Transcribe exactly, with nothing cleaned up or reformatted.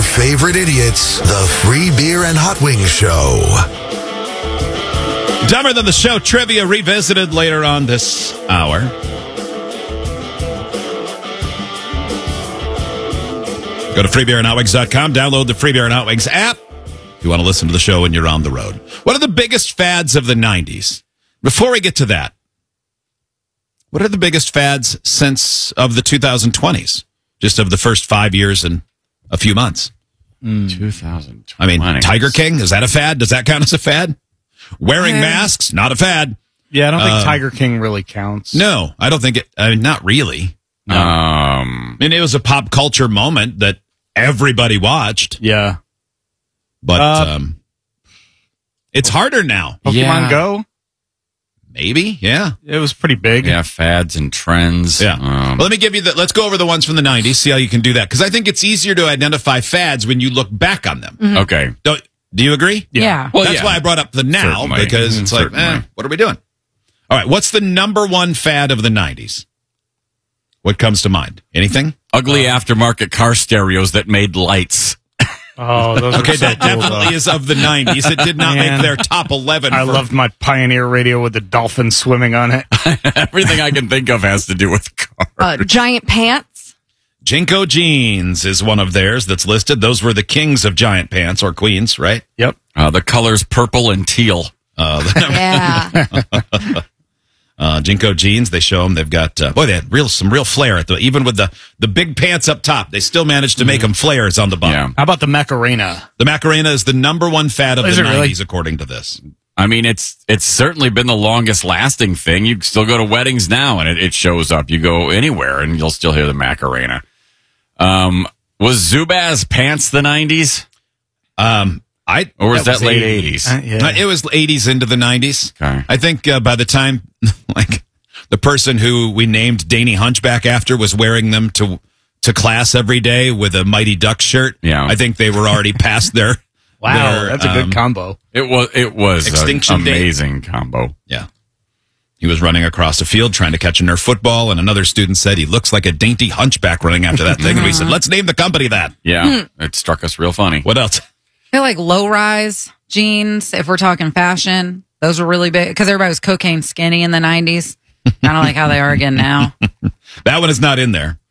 your favorite idiots, the Free Beer and Hot Wings Show. Dumber Than the Show trivia revisited later on this hour. Go to free beer and hot wings dot com. Download the Free Beer and Hot Wings app if you want to listen to the show when you're on the road. What are the biggest fads of the nineties? Before we get to that, what are the biggest fads since of the twenty twenties? Just of the first five years and a few months. Mm. twenty twenty. I mean, Tiger King, is that a fad? Does that count as a fad? Wearing Uh, masks, not a fad. Yeah, I don't think Uh, Tiger King really counts. No, I don't think it, I mean, not really. No. Um, I mean, it was a pop culture moment that everybody watched, Yeah. but Uh, um, it's harder now. Pokemon Yeah. Go? Maybe, yeah. It was pretty big. Yeah, fads and trends. Yeah. Um, Well, let me give you the, let's go over the ones from the nineties, see how you can do that. Because I think it's easier to identify fads when you look back on them. okay. Don't, do you agree? Yeah. Well, That's yeah. why I brought up the now, Certainly. because it's like, Certainly. eh, what are we doing? All right, what's the number one fad of the nineties? What comes to mind? Anything? Ugly aftermarket car stereos that made lights. Oh, those Okay, were so that cool, definitely though. is of the nineties. It did not Man. make their top eleven. I for- loved my Pioneer radio with the dolphin swimming on it. Everything I can think of has to do with cars. Uh, giant pants. Jinko Jeans is one of theirs that's listed. Those were the kings of giant pants, or queens, right? Yep. Uh, the colors purple and teal. Uh, Yeah. uh, Jinko Jeans, they show them. They've got, uh, boy, they had real some real flair. At the, even with the, the big pants up top, they still managed to make them flares on the bottom. Yeah. How about the Macarena? The Macarena is the number one fad of Is the it really? nineties, according to this. I mean, it's it's certainly been the longest lasting thing. You still go to weddings now and it, it shows up. You go anywhere and you'll still hear the Macarena. Um, was Zubaz pants the nineties? Um, I Or was that, was late eighties. eighties? Uh, yeah. It was eighties into the nineties. Okay. I think uh, by the time, like, the person who we named Danny Hunchback after was wearing them to to class every day with a Mighty Ducks shirt. Yeah. I think they were already past their. Wow, their, that's a good um, combo. It was it was an Extinction Day. amazing combo. Yeah. He was running across the field trying to catch a Nerf football, and another student said he looks like a dainty hunchback running after that thing. And we said, let's name the company that. Yeah, it struck us real funny. What else? I feel like low rise jeans, if we're talking fashion, those were really big because everybody was cocaine skinny in the nineties. Kind of like how they are again now. That one is not in there.